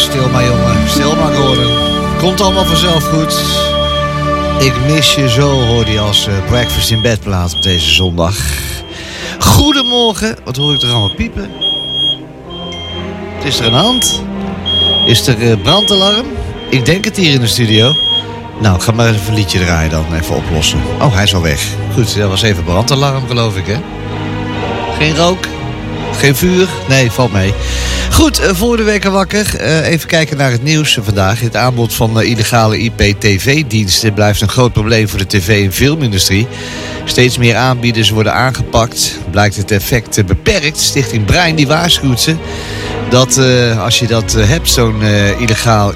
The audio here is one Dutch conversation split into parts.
stil maar jongen, stil maar Gordon. Komt allemaal vanzelf goed. Ik mis je zo, hoorde je als Breakfast in Bed plaat op deze zondag. Goedemorgen, wat hoor ik er allemaal piepen? Wat is er aan de hand? Is er brandalarm? Ik denk het hier in de studio. Nou, ga maar even een liedje draaien dan, even oplossen. Oh, hij is al weg. Goed, dat was even brandalarm geloof ik, hè? Geen rook? Geen vuur? Nee, valt mee. Goed, voor de wekker wakker. Even kijken naar het nieuws vandaag. Het aanbod van illegale IP-TV-diensten blijft een groot probleem voor de tv- en filmindustrie. Steeds meer aanbieders worden aangepakt. Blijkt het effect beperkt. Stichting Brein die waarschuwt ze dat als je dat hebt, zo'n illegaal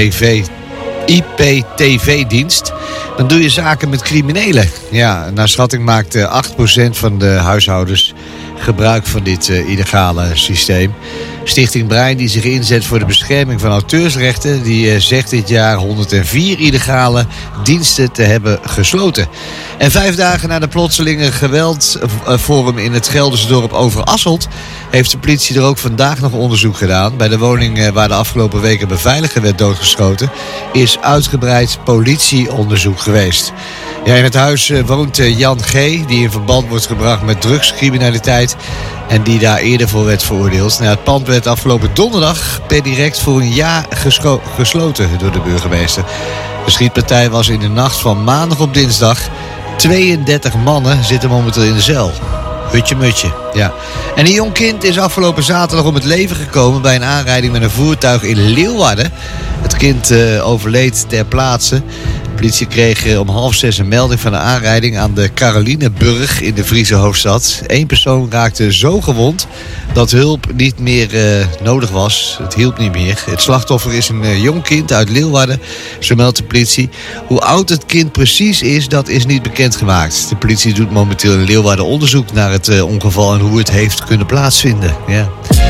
IP-TV-dienst, dan doe je zaken met criminelen. Ja, naar schatting maakt 8% van de huishoudens gebruik van dit illegale systeem. Stichting Brein, die zich inzet voor de bescherming van auteursrechten, die zegt dit jaar 104 illegale diensten te hebben gesloten. En 5 dagen na de plotselinge geweldvorm in het Gelderse dorp Overasselt heeft de politie er ook vandaag nog onderzoek gedaan. Bij de woning waar de afgelopen weken een beveiliger werd doodgeschoten is uitgebreid politieonderzoek geweest. Ja, in het huis woont Jan G., die in verband wordt gebracht met drugscriminaliteit en die daar eerder voor werd veroordeeld. Nou, het pand werd afgelopen donderdag per direct voor een jaar gesloten door de burgemeester. De schietpartij was in de nacht van maandag op dinsdag. 32 mannen zitten momenteel in de cel. Hutje mutje, ja. En een jong kind is afgelopen zaterdag om het leven gekomen bij een aanrijding met een voertuig in Leeuwarden. Het kind overleed ter plaatse. De politie kreeg om 5:30 een melding van een aanrijding aan de Carolineburg in de Friese hoofdstad. 1 persoon raakte zo gewond dat hulp niet meer nodig was. Het hielp niet meer. Het slachtoffer is een jong kind uit Leeuwarden, zo meldt de politie. Hoe oud het kind precies is, dat is niet bekendgemaakt. De politie doet momenteel in Leeuwarden onderzoek naar het ongeval en hoe het heeft kunnen plaatsvinden. Ja.